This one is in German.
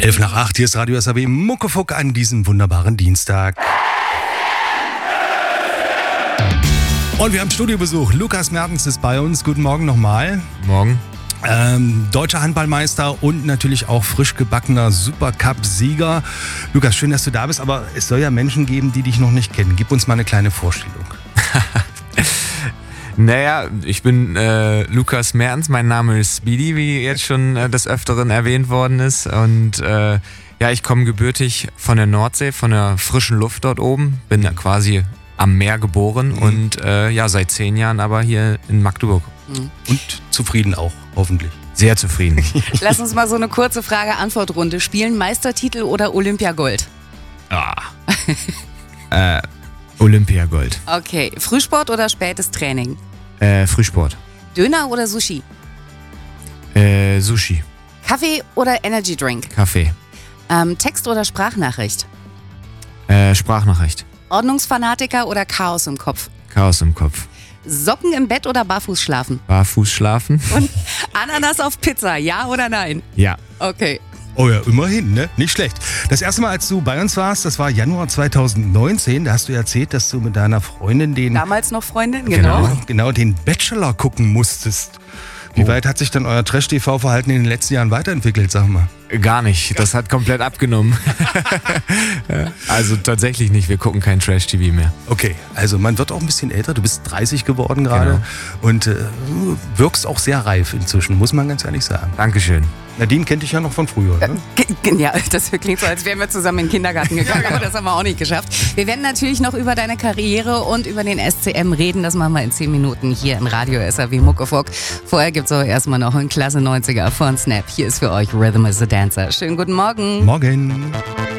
11:08, hier ist Radio SAW Muckefuck an diesem wunderbaren Dienstag. Und wir haben Studiobesuch. Lukas Mertens ist bei uns. Guten Morgen nochmal. Morgen. Deutscher Handballmeister und natürlich auch frisch gebackener Supercup-Sieger. Lukas, schön, dass du da bist, aber es soll ja Menschen geben, die dich noch nicht kennen. Gib uns mal eine kleine Vorstellung. Naja, ich bin Lukas Mertens, mein Name ist Speedy, wie jetzt schon des Öfteren erwähnt worden ist. Und ich komme gebürtig von der Nordsee, von der frischen Luft dort oben. Bin quasi am Meer geboren und seit 10 Jahren aber hier in Magdeburg. Und zufrieden auch, hoffentlich. Sehr zufrieden. Lass uns mal so eine kurze Frage-Antwort-Runde spielen. Meistertitel oder Olympiagold? Olympiagold. Okay. Frühsport oder spätes Training? Frühsport. Döner oder Sushi? Sushi. Kaffee oder Energy Drink? Kaffee. Text oder Sprachnachricht? Sprachnachricht. Ordnungsfanatiker oder Chaos im Kopf? Chaos im Kopf. Socken im Bett oder barfuß schlafen? Barfuß schlafen. Und Ananas auf Pizza, ja oder nein? Ja. Okay. Oh ja, immerhin, ne? Nicht schlecht. Das erste Mal, als du bei uns warst, das war Januar 2019, da hast du erzählt, dass du mit deiner Freundin Damals noch Freundin, genau. Genau, den Bachelor gucken musstest. Wie weit hat sich dann euer Trash-TV-Verhalten in den letzten Jahren weiterentwickelt, sag mal? Gar nicht, das hat komplett abgenommen. Also tatsächlich nicht, wir gucken kein Trash-TV mehr. Okay, also man wird auch ein bisschen älter, du bist 30 geworden gerade und wirkst auch sehr reif inzwischen, muss man ganz ehrlich sagen. Dankeschön. Nadine kennt dich ja noch von früher, ne? Ja, das klingt so, als wären wir zusammen in den Kindergarten gegangen, aber das haben wir auch nicht geschafft. Wir werden natürlich noch über deine Karriere und über den SCM reden, das machen wir in 10 Minuten hier in Radio SAW Muckefuck. Vorher gibt es auch erstmal noch einen Klasse 90er von Snap. Hier ist für euch Rhythm is a Dancer. Schönen guten Morgen. Morgen.